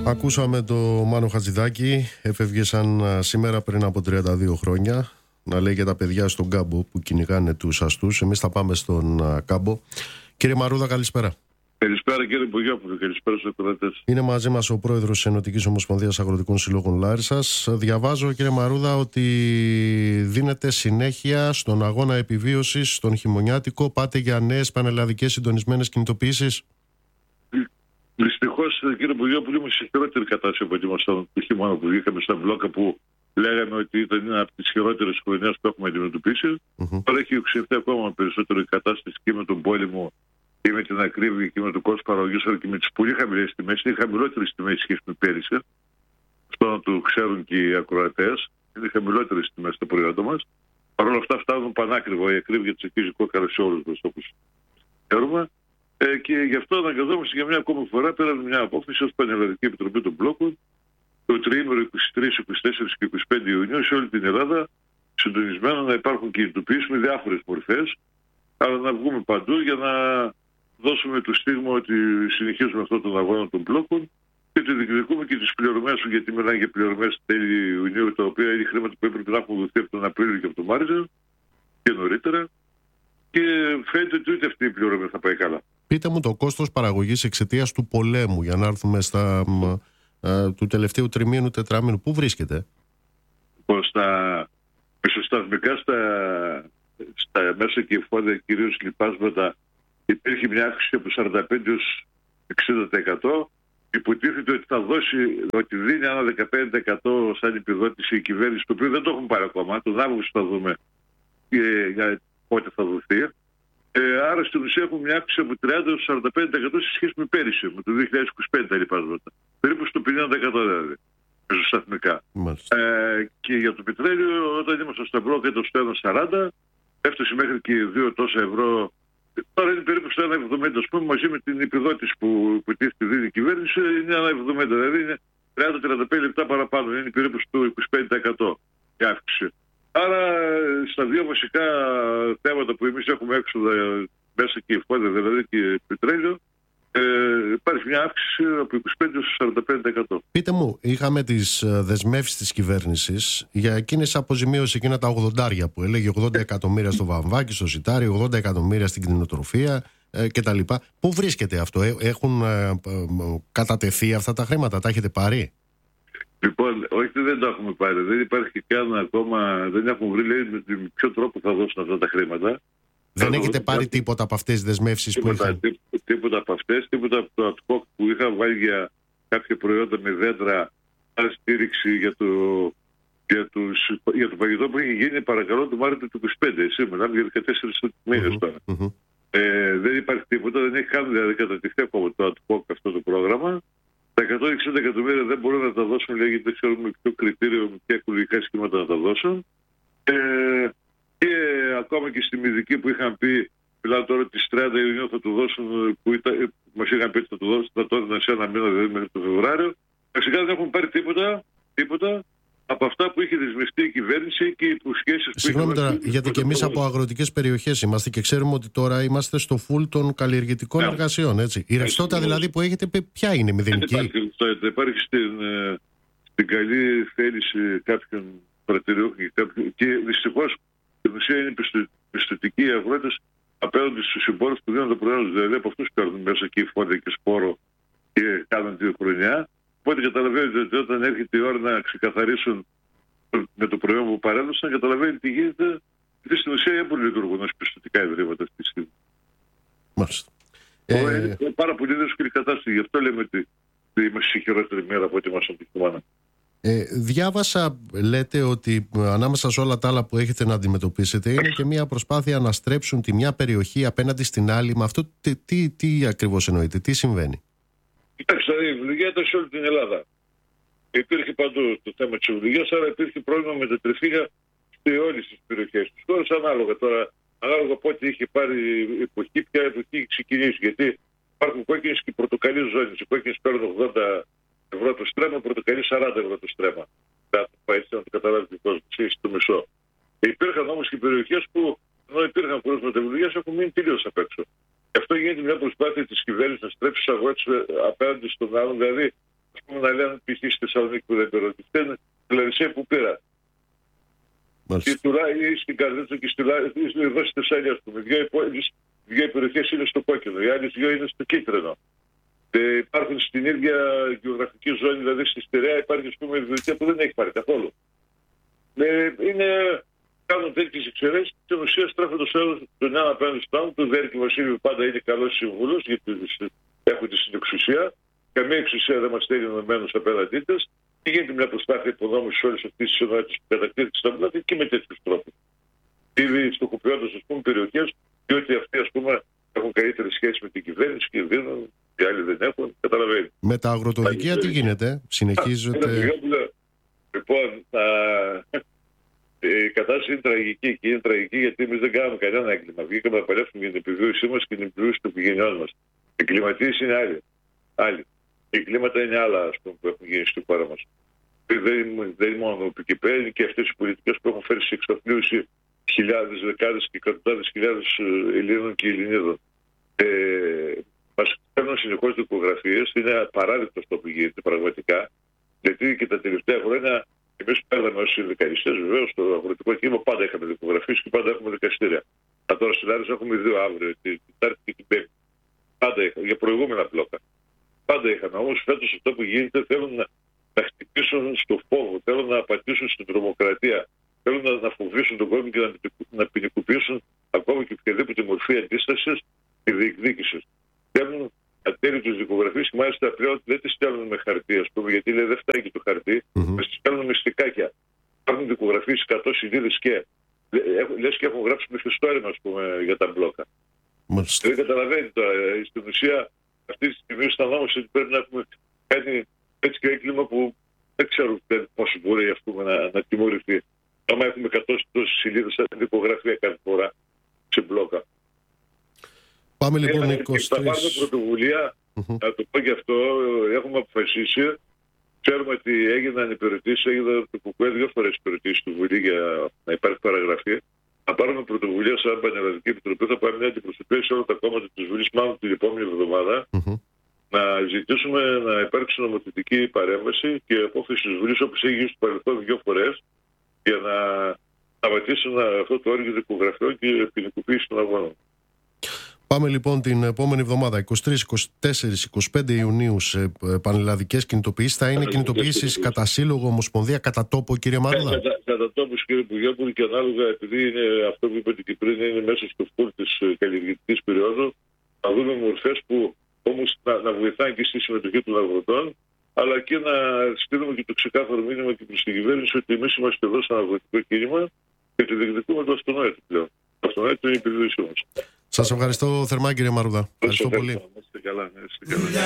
Ακούσαμε το Μάνο Χατζηδάκη, έφευγε σαν σήμερα πριν από 32 χρόνια, να λέει για τα παιδιά στον κάμπο που κυνηγάνε τους αστούς. Εμείς θα πάμε στον κάμπο. Κύριε Μαρούδα, καλησπέρα. Καλησπέρα κύριε Μπογιόπουλο, καλησπέρα στους ακροατές. Είναι μαζί μας ο πρόεδρος της Ενωτικής Ομοσπονδίας Αγροτικών Συλλόγων Λάρισσας. Διαβάζω, κύριε Μαρούδα, ότι δίνετε συνέχεια στον αγώνα επιβίωσης, στον χειμωνιάτικο. Πάτε για νέες πανελλαδικές συντονισμένες κινητοποιήσεις. Δυστυχώς, κύριε Μπογιόπουλο, είμαι σε χειρότερη κατάσταση από ότι ήμασταν το χειμώνα που βγήκαμε στα μπλόκα που λέγαμε ότι ήταν μια από τις χειρότερες χρονιές που έχουμε αντιμετωπίσει. Τώρα έχει οξυνθεί ακόμα περισσότερο η κατάσταση και με τον πόλεμο και με την ακρίβεια και με το κόστος παραγωγής, αλλά και με τις πολύ χαμηλές τιμές. Είναι χαμηλότερες τιμές σχέση με πέρυσι. Αυτό να το ξέρουν και οι ακροατές. Είναι χαμηλότερες τιμές στα προϊόντα μας. Παρ' όλα αυτά φτάνουν πανάκριβα. Η ακρίβεια της αρχίζει κόκκαρα σε όλους μας, όπως ξέρουμε. Και γι' αυτό αναγκαζόμαστε για μια ακόμη φορά, πέραν μια απόφαση ως Πανελλαδική Επιτροπή των Μπλόκων, το τριήμερο 23, 24 και 25 Ιουνίου σε όλη την Ελλάδα, συντονισμένα να υπάρχουν κινητοποιήσεις με διάφορες μορφές, αλλά να βγούμε παντού για να δώσουμε το στίγμα ότι συνεχίζουμε αυτόν τον αγώνα των Μπλόκων και ότι διεκδικούμε και τις πληρωμές, γιατί μιλάνε για πληρωμές τέλη Ιουνίου, τα οποία είναι χρήματα που έπρεπε να έχουν δοθεί από τον Απρίλιο και από τον Μάρτιο και νωρίτερα. Και φαίνεται ότι ούτε αυτή η πληρωμή θα πάει καλά. Πείτε μου το κόστος παραγωγής εξαιτίας του πολέμου, για να έρθουμε του τελευταίου τριμήνου, τετράμηνου. Πού βρίσκεται? Στα μεσοσταθμικά, στα μέσα και εφόδια, κυρίως λοιπάσματα, υπήρχε μια αύξηση από 45% έως 60%. Υποτίθεται ότι θα δώσει, ότι δίνει ένα 15% σαν επιδότηση η κυβέρνηση, το οποίο δεν το έχουμε πάρει ακόμα. Τον Αύγουστο θα δούμε για πότε θα δοθεί. Άρα στην ουσία έχουμε μια αύξηση από 30% έως 45% σε σχέση με πέρυσι, με το 2025 τα λοιπάσματα. Περίπου στο 50% δηλαδή, μεσοσταθμικά. Και για το πετρέλαιο, όταν ήμασταν στα μπλόκα ήταν στο 1,40, έφτασε μέχρι και 2 τόσα ευρώ. Τώρα είναι περίπου στο 1,70, ας πούμε, μαζί με την επιδότηση που υποτίθεται δίνει η κυβέρνηση, είναι 1,70, δηλαδή είναι 30-35 λεπτά παραπάνω, είναι περίπου στο 25% η αύξηση. Άρα στα δύο βασικά θέματα που εμείς έχουμε έξοδα μέσα και εφόδια, δηλαδή και πετρέλαιο, υπάρχει μια αύξηση από 25% έως 45%. Πείτε μου, είχαμε τις δεσμεύσεις της κυβέρνησης για εκείνες αποζημίωση, εκείνα τα 80 που έλεγε 80 εκατομμύρια στο βαμβάκι, στο σιτάρι, 80 εκατομμύρια στην κτηνοτροφία κτλ. Πού βρίσκεται αυτό? Έχουν κατατεθεί αυτά τα χρήματα, τα έχετε πάρει? Λοιπόν, όχι, δεν τα έχουμε πάρει. Δεν υπάρχει καν ακόμα, δεν έχουν βρει, λέει, με ποιο τρόπο θα δώσουν αυτά τα χρήματα. Δεν έχετε πάρει τίποτα από αυτές τις δεσμεύσεις που είχαν? Τίποτα από αυτές, τίποτα από το ad hoc που είχα βάλει για κάποια προϊόντα με δέντρα, στήριξη για το παγετό που έχει γίνει, παρακαλώ, το Μάρτιο του 25. Εσύ μιλάμε για 14 μήνες τώρα. Δεν υπάρχει τίποτα, δεν έχει καν δηλαδή κατατηθεί ακόμα το ad hoc αυτό το πρόγραμμα. Τα 160 εκατομμύρια δεν μπορούν να τα δώσουν, λέει, γιατί δεν ξέρουμε με ποιο κριτήριο, με ποια οικολογικά σχήματα να τα δώσουν. Και ακόμα και στη Μηδική που είχαν πει, μιλάω τώρα ότι στις 30 Ιουνίου θα του δώσουν, μας είχαν πει ότι θα του δώσουν, θα το έδιναν σε ένα μήνα, δηλαδή μέχρι το Φεβρουάριο. Φυσικά δεν έχουν πάρει τίποτα από αυτά που είχε δεσμευτεί η κυβέρνηση και οι υποσχέσεις που είχε. Συγγνώμη τώρα, γιατί και εμείς από αγροτικές περιοχές είμαστε και ξέρουμε ότι τώρα είμαστε στο φουλ των καλλιεργητικών εργασιών, έτσι. Η ρευστότητα δηλαδή που έχετε, ποια είναι, μηδενική? Υπάρχει στην καλή θέληση κάποιων πρατηριών και δυστυχώς στην ουσία είναι πιστωτικοί οι αγρότες απέναντι στους συμπόρους που δίνουν το προϊόν, δηλαδή από αυτούς παίρνουν μέσα και φόδια και σπόρο και κάνουν 2 χρονιά. Οπότε καταλαβαίνετε ότι όταν έρχεται η ώρα να ξεκαθαρίσουν με το προϊόν που παρέδωσαν, καταλαβαίνει τι γίνεται. Γιατί στην ουσία δεν λειτουργούν ως πιστωτικά ιδρύματα αυτή τη στιγμή. Μάλιστα. Είναι πάρα πολύ δύσκολη κατάσταση. Γι' αυτό λέμε ότι είμαστε σε χειρότερη μέρα από ό,τι ήμασταν την χειμώνα. Διάβασα, λέτε, ότι ανάμεσα σε όλα τα άλλα που έχετε να αντιμετωπίσετε είναι και μια προσπάθεια να στρέψουν τη μια περιοχή απέναντι στην άλλη. Με αυτό τι ακριβώς εννοείτε, τι συμβαίνει? Κοιτάξτε, η ευλογία ήταν σε όλη την Ελλάδα. Υπήρχε παντού το θέμα της ευλογίας, άρα υπήρχε πρόβλημα με τα τρυφήγα σε όλες τις περιοχές της χώρας, ανάλογα τώρα, ανάλογα πότε είχε πάρει η εποχή, ποια εποχή είχε ξεκινήσει. Γιατί υπάρχουν κόκκινες και πορτοκαλί ζώνες. Οι κόκκινες παίρνουν 80 ευρώ το στρέμμα, πορτοκαλί 40 ευρώ το στρέμμα. Θα πάει να το καταλάβει ο κόσμος, στο μισό. Υπήρχαν όμως και περιοχές που, ενώ υπήρχαν πρόσφατα ευλογίας, έχουν μείνει τελείως απ' έξω. Γι' αυτό γίνεται μια προσπάθεια της κυβέρνησης να στρέψει τους αγρότες απέναντι στον άλλον, δηλαδή ας πούμε, να λένε π.χ. στη Θεσσαλονίκη που δεν πήρε, φταίνε τη Λαρισαία που πήρα. Στη Τουρά ή στην Καρδίτσα και εδώ στη Θεσσαλία, ας πούμε. Δύο περιοχές είναι στο κόκκινο, οι άλλες δύο είναι στο κίτρινο. Υπάρχουν στην ίδια γεωγραφική ζώνη, δηλαδή στη Στερεά υπάρχει, ας πούμε, η Βουλευτεία που δεν έχει πάρει καθόλου. Κάνουν τέτοιες εξαιρέσεις και στην ουσία στρέφουν το σέλος τον ένα απέναντι στον άλλο. Του Δέρκη Βασίλειου πάντα είναι καλός σύμβουλος, γιατί έχουν τη συνεξουσία. Καμία εξουσία δεν μας στέλνει ενωμένους απέναντί της. Και γίνεται μια προσπάθεια υποδόμησης όλες αυτές τις ενότητες που κατακτήρεται στα πλάτη και με τέτοιους τρόπους. Ήδη στοχοποιώντας, ας πούμε, περιοχές, διότι αυτοί, ας πούμε, έχουν καλύτερη σχέση με την κυβέρνηση και δίνουν, οι άλλοι δεν έχουν. Καταλαβαίνει. Με τα αγροτοδικεία τι γίνεται, συνεχίζεται. Λοιπόν, η κατάσταση είναι τραγική και είναι τραγική γιατί εμείς δεν κάνουμε κανένα έγκλημα. Βγήκαμε να παλέψουμε για την επιβίωσή μας και την επιβίωση των οικογενειών μας. Οι κλιματίες είναι άλλοι. Οι κλίματα είναι άλλα, ας πούμε, που έχουν γίνει στη χώρα μας. Δεν είναι μόνο που εκεί πέρα, είναι και αυτές οι πολιτικές που έχουν φέρει σε εξαθλίωση χιλιάδες, δεκάδες και εκατοντάδες χιλιάδες Ελλήνων και Ελληνίδων. Μας παίρνουν συνεχώς δικογραφίες, είναι απαράδεκτο αυτό που γίνεται πραγματικά. Γιατί και τα τελευταία χρόνια εμείς παίρναμε ως συνδικαλιστές, βεβαίως, στο αγροτικό κίνημα πάντα είχαμε δικογραφίες και πάντα έχουμε δικαστήρια. Τώρα στην Λάρισα έχουμε δύο αύριο, την Τετάρτη και την Πέμπτη. Πάντα είχαμε, για προηγούμενα μπλόκα. Πάντα είχαμε. Όμως φέτος αυτό που γίνεται θέλουν να χτυπήσουν στο φόβο, θέλουν να απατήσουν στην τρομοκρατία, θέλουν να φοβήσουν τον κόσμο και να ποινικοποιήσουν ακόμα και οποιαδήποτε μορφή αντίστασης και διεκδίκησης. Θέλουν ατέλειτους δικογραφίες και μάλιστα πλέον δεν τις στέλνουν με χαρτί, ας πούμε, γιατί λέει δεν φτάνει και το χαρτί, τις στέλνουν με στικάκια. Υπάρχουν δικογραφίες 100 σελίδες και λες και έχουν γράψει μυθιστόρημα, ας πούμε, για τα μπλόκα. Δεν καταλαβαίνει τώρα. Στην ουσία αυτή τη στιγμή αισθανόμαστε ότι πρέπει να έχουμε κάνει έτσι και έγκλημα που δεν ξέρω πώς μπορεί, ας πούμε, να τιμωρηθεί. Άμα έχουμε 100 σελίδες δικογραφία κάθε φορά σε μπλόκα. Πάμε λοιπόν 23. Θα πάρουμε πρωτοβουλία, να το πω και αυτό, έχουμε αποφασίσει. Ξέρουμε ότι έγιναν υπηρετήσεις, έγιναν το ΚΚΕ 2 φορές υπηρετήσεις του Βουλή για να υπάρχει παραγραφή. Θα πάρουμε πρωτοβουλία σαν Πανελλαδική Επιτροπή, θα πάμε μια αντιπροσωπεία σε όλα τα κόμματα της Βουλής, μάλλον την επόμενη εβδομάδα, να ζητήσουμε να υπάρξει νομοθετική παρέμβαση και απόφαση της Βουλής, όπως έγινε στο παρελθόν 2 φορές, για να σταματήσουν αυτό το όργιο δικογραφιών και ποινικοποίηση των αγώνων. Πάμε λοιπόν την επόμενη εβδομάδα, 23, 24, 25 Ιουνίου, σε πανελλαδικές κινητοποιήσεις. Θα είναι κινητοποιήσεις κατά σύλλογο, ομοσπονδία, κατά τόπο, κύριε Μαρούδα? Κατά τόπο, κύριε Υπουργέ, και ανάλογα, επειδή είναι αυτό που είπατε και πριν, είναι μέσα στο φούρ της καλλιεργητικής περίοδου, να δούμε μορφές που όμως να βοηθάνε και στη συμμετοχή των αγροτών, αλλά και να στείλουμε και το ξεκάθαρο μήνυμα και προς την κυβέρνηση ότι εμείς είμαστε εδώ σαν αγροτικό κίνημα και το διεκδικούμε το αυτονόητο πλέον. Το αυτονόητο είναι η επιβίωσή μας. Σας ευχαριστώ θερμά, κύριε Μαρούδα. Ευχαριστώ πολύ.